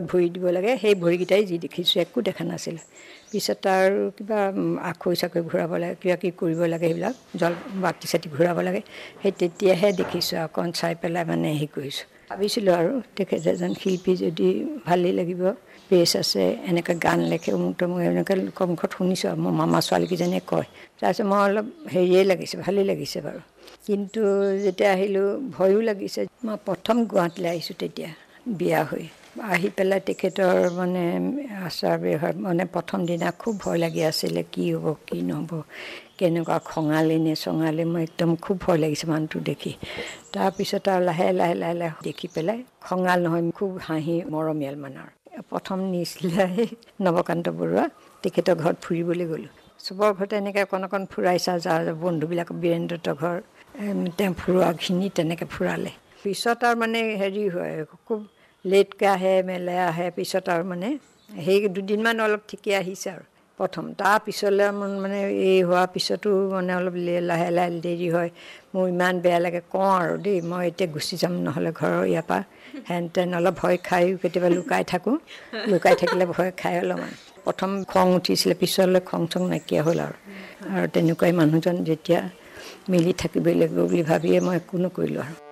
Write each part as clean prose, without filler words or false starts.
ভৰি দিব লাগে, সেই ভৰিকেইটাই যি দেখিছোঁ, একো দেখা নাছিলোঁ। পিছত আৰু কিবা আখৈ চাখৈ ঘূৰাব লাগে, কিবা কিবি কৰিব লাগে, সেইবিলাক বাতি চাতি ঘূৰাব লাগে, সেই তেতিয়াহে দেখিছোঁ আৰু অকণ চাই পেলাই মানে হেৰি কৰিছোঁ। ভাবিছিলোঁ আৰু তেখেত এজন শিল্পী যদি ভালেই লাগিব, পেজ আছে, এনেকৈ গান লেখে, অমুক তমুক, এনেকৈ লোকৰ মুখত শুনিছোঁ আৰু মোৰ মামা ছোৱালীকেইজনীয়ে কয়। তাৰপিছত মই অলপ হেৰিয়ে লাগিছে, ভালেই লাগিছে বাৰু। কিন্তু যেতিয়া আহিলোঁ ভয়ো লাগিছে। মই প্ৰথম গুৱাহাটীলৈ আহিছোঁ তেতিয়া বিয়া হৈ। আহি পেলাই তেখেতৰ মানে আচাৰ ব্যৱহাৰ মানে প্ৰথম দিনা খুব ভয় লাগি আছিলে, কি হ'ব কি নহ'ব, কেনেকুৱা খঙালি নে চঙালি, মই একদম খুব ভয় লাগিছে মানুহটো দেখি। তাৰপিছত আৰু লাহে লাহে লাহে লাহে দেখি পেলাই খঙাল নহয়, খুব হাঁহি মৰমীয়াল মানে। প্ৰথম নিছিলে নৱকান্ত বৰুৱা, তেখেতৰ ঘৰত ফুৰিবলৈ গ'লোঁ। চবৰ ঘৰতে এনেকৈ অকণ অকণ ফুৰাইছা, যাৰ বন্ধুবিলাক বীৰেন্দ্ৰ দত্তৰ ঘৰ, তেওঁ ফুৰোৱাখিনি তেনেকৈ ফুৰালে। পিছত আৰু মানে হেৰি হয়, খুব লেটকৈ আহে মেলে আহে, পিছত আৰু মানে সেই দুদিনমান অলপ ঠিকে আহিছে আৰু প্ৰথম। তাৰ পিছলৈ মানে এই হোৱাৰ পিছতো মানে অলপ লাহে লাহে দেৰি হয়। মোৰ ইমান বেয়া লাগে, কওঁ আৰু দেই, মই এতিয়া গুচি যাম নহ'লে ঘৰৰ ইয়াৰ পৰা, হেন তেন অলপ ভয় খায়ো কেতিয়াবা লুকাই থাকোঁ, লুকাই থাকিলে ভয় খাই অলপমান। প্ৰথম খং উঠিছিলে, পিছলৈ খং চং নাইকিয়া হ'ল আৰু তেনেকুৱাই মানুহজন যেতিয়া মিলি থাকিবই লাগিব বুলি ভাবিয়ে মই একো নকৰিলোঁ আৰু।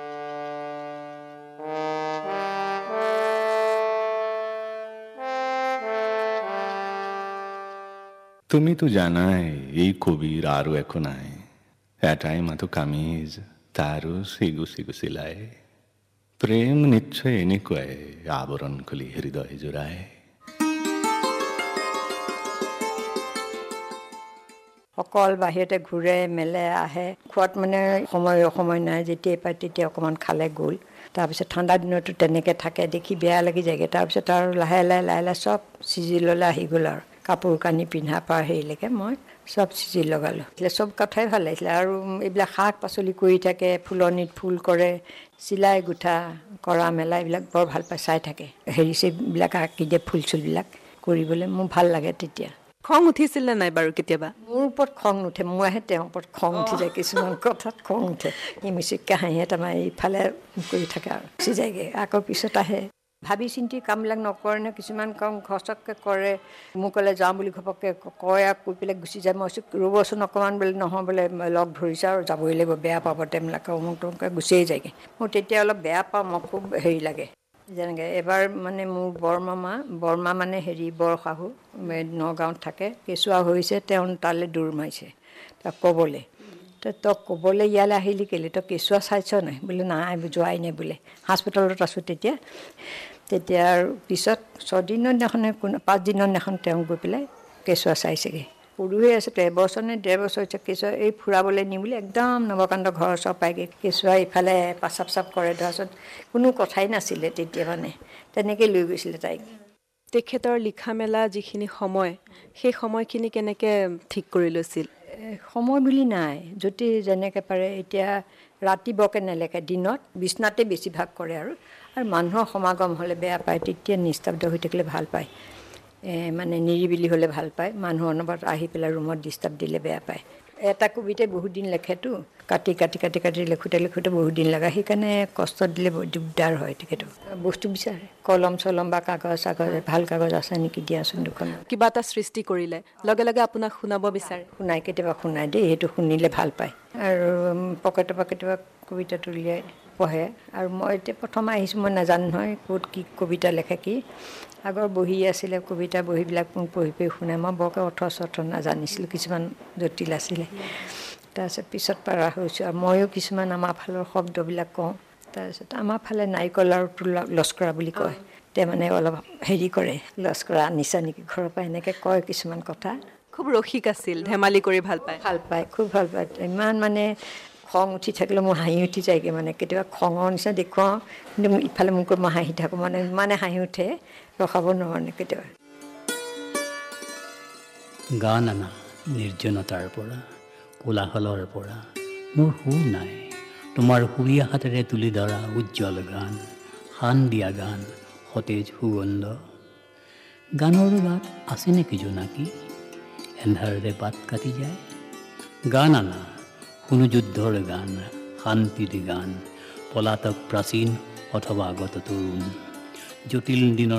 তুমি তো জানাই এই কবির আরও একো নাই, এটাই মাথো কামিজ, তারও সিগু সিগু সিলাই। প্রেম নিশ্চয় এনেকুৱাই আৱৰণ খুলি হৃদয় জোৰাই। অকল বাহিৰতে ঘূৰে মেলে আহে, খোৱাত মানে সময় নাই, যেতিয়াই পায় তেতিয়া অকণমান খালে গ'ল। তাৰপিছত ঠাণ্ডা দিনতো তেনেকৈ থাকে, দেখি বেয়া লাগি যায়গৈ। তাৰপিছত আৰু লাহে লাহে লাহে লাহে চব চিজিললৈ আহি গ'ল আৰু কাপোৰ কানি পিন্ধা পৰা হেৰিলৈকে মই চব চিজিল লগালোঁ। চব কথাই ভাল লাগিছিলে। আৰু এইবিলাক শাক পাচলি কৰি থাকে, ফুলনিত ফুল কৰে, চিলাই গোঠা কৰা মেলা, এইবিলাক বৰ ভাল পায়, চাই থাকে। হেৰি চেৰিবিলাক আঁকি দিয়ে, ফুল চুলবিলাক কৰিবলৈ মোৰ ভাল লাগে তেতিয়া। খং উঠিছিলে নাই বাৰু কেতিয়াবা? মোৰ ওপৰত খং নুঠে, মইহে তেওঁৰ ওপৰত খং উঠি যায়। কিছুমান কথাত খং উঠে, সি মিচিককৈ হাঁহিয়ে তাৰমানে এইফালে কৰি থাকে আৰু গুচি যায়গৈ, আকৌ পিছত আহে। ভাবি চিন্তি কামবিলাক নকৰে নে, কিছুমান কাম ঘচককৈ কৰে। মোক ক'লে যাওঁ বুলি ঘপককৈ কয় আৰু কৈ পেলাই গুচি যায়। মই ৰ'বচোন অকণমান বোলে, নহয় বোলে লগ ধৰিছে আৰু যাবই লাগিব, বেয়া পাব তেওঁবিলাকে, অমুক তমুককৈ গুচিয়ে যায়গৈ। মোৰ তেতিয়া অলপ বেয়া পাওঁ, মই খুব হেৰি লাগে। যেনেকৈ এবাৰ মানে মোৰ বৰমা মানে হেৰি বৰশাহু নগাঁৱত থাকে, কেঁচুৱা হৈছে, তেওঁ তালৈ দৌৰ মাৰিছে তাক ক'বলৈ। তই ক'বলৈ ইয়ালৈ আহিলি কেলৈ, তই কেঁচুৱা চাইছ নাই? বোলে নাই, যোৱাই নাই বোলে, হস্পিটেলত আছোঁ তেতিয়া আৰু পিছত 6 দিনৰ দিনাখনে 5 দিনৰ দিনাখন তেওঁ গৈ পেলাই কেঁচুৱা চাইছেগৈ। সৰু হৈ আছে, 1.5 নে 1.5 বছৰ হৈছে। কেঁচুৱা এই ফুৰাবলৈ নি বুলি একদম নৱকান্ত ঘৰৰ ওচৰ পায়গৈ। কেঁচুৱা ইফালে পাচাপ চাপ কৰে, ধৰাচোন কোনো কথাই নাছিলে তেতিয়া, মানে তেনেকৈ লৈ গৈছিলে তাইক। তেখেতৰ লিখা মেলা যিখিনি সময়, সেই সময়খিনি কেনেকৈ ঠিক কৰি লৈছিল? সময় বুলি নাই, যদি যেনেকৈ পাৰে। এতিয়া ৰাতি বৰকৈ নেলেখে, দিনত বিচনাতে বেছিভাগ কৰে আৰু মানুহৰ সমাগম হ'লে বেয়া পায়, তেতিয়া নিস্তব্ধ হৈ থাকিলে ভাল পায়। মানে নিৰিবিলি হ'লে ভাল পায়, মানুহৰ অনবৰত আহি পেলাই ৰুমত ডিষ্টাৰ্ব দিলে বেয়া পায়। এটা কবিতাই বহুত দিন লেখেতো, কাটি লিখোঁতে বহুত দিন লগা, সেইকাৰণে কষ্ট দিলে দিগদাৰ হয়। তেখেতো বস্তু বিচাৰে, কলম চলম বা কাগজ চাগজ, ভাল কাগজ আছে নেকি দিয়াচোন দুখন। কিবা এটা সৃষ্টি কৰিলে লগে লগে আপোনাক শুনাব বিচাৰে? কেতিয়াবা শুনাই দেই, সেইটো শুনিলে ভাল পায়। আৰু পকেটৰ পৰা কেতিয়াবা কবিতাটো উলিয়াই পঢ়ে। আৰু মই এতিয়া প্ৰথম আহিছোঁ, মই নাজানো নহয় ক'ত কি কবিতা লেখে কি। আগৰ বহী আছিলে, কবিতা বহীবিলাক মোক পঢ়ি শুনাই, মই বৰকৈ অৰ্থ নাজানিছিলোঁ, কিছুমান জটিল আছিলে। তাৰপিছত পিছত পাৰা হৈছোঁ আৰু ময়ো কিছুমান আমাৰ ফালৰ শব্দবিলাক কওঁ। তাৰপিছত আমাৰ ফালে নাৰিকল আৰু লস্কৰা বুলি কয়, তেওঁ মানে অলপ হেৰি কৰে, লস্কৰা আনিছা নেকি ঘৰৰ পৰা, এনেকৈ কয় কিছুমান কথা। খুব ৰসিক আছিল, ধেমালি কৰি ভাল পায়। খুব ভাল পায়। ইমান মানে খং উঠি থাকিলে মোৰ হাঁহি উঠি যায়গৈ, মানে কেতিয়াবা খঙৰ নিচিনা দেখুৱাওঁ, কিন্তু ইফালে মোক মই হাঁহি থাকোঁ, মানে ইমানে হাঁহি উঠে ৰখাব নোৱাৰোঁ কেতিয়াবা। গান আনা নিৰ্জনতাৰ পৰা, কোলাহলৰ পৰা, মোৰ সুৰ নাই, তোমাৰ সুৰীয়া হাতেৰে তুলি ধৰা উজ্জ্বল গান, শান দিয়া গান, সতেজ সুগন্ধ। গানৰ গাত আছে নেকি জোনাকী, এন্ধাৰেৰে বাট কাটি যায়? গান আনা, শুনো যুদ্ধৰ গান, শান্তিৰ গান, পলাতক প্ৰাচীন অথবা আগত তৰুণ, জটিল দিনৰ